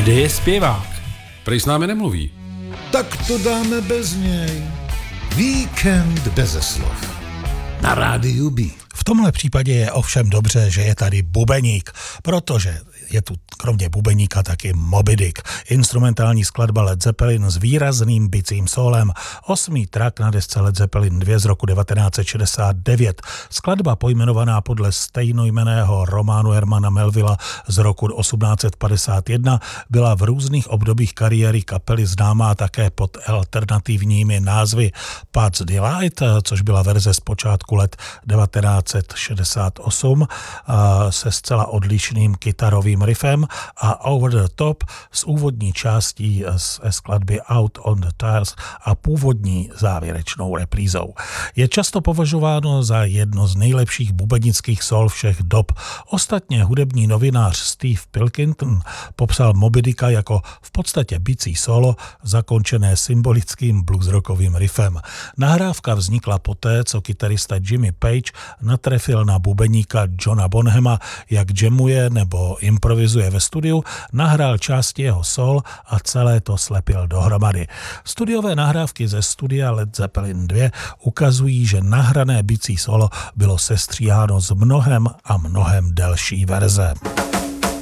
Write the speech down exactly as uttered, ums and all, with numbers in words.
Kde je zpěvák? Prej s námi nemluví. Tak to dáme bez něj. Víkend beze slov. Na rádiu B. V tomhle případě je ovšem dobře, že je tady bubeník, protože je tu kromě bubeníka taky Moby Dick, instrumentální skladba Led Zeppelin s výrazným bicím sólem, osmý track na desce Led Zeppelin dva z roku devatenáct set šedesát devět. Skladba pojmenovaná podle stejnojmenného románu Hermana Melvilla z roku osmnáct set padesát jedna byla v různých obdobích kariéry kapely známá také pod alternativními názvy Pat's Delight, což byla verze z počátku let devatenáct set šedesát osm se zcela odlišným kytarovým riffem a Over the Top s úvodní částí z skladby Out on the Tiles a původní závěrečnou reprízou. Je často považováno za jedno z nejlepších bubenických sol všech dob. Ostatně hudební novinář Steve Pilkington popsal Moby Dicka jako v podstatě bicí solo zakončené symbolickým bluesrockovým riffem. Nahrávka vznikla poté, co kytarista Jimmy Page natrefil na bubeníka Johna Bonhama, jak jamuje nebo improvizuje ve studiu, nahrál části jeho sol a celé to slepil dohromady. Studiové nahrávky ze studia Led Zeppelin dva ukazují, že nahrané bicí solo bylo sestříháno z mnohem a mnohem delší verze.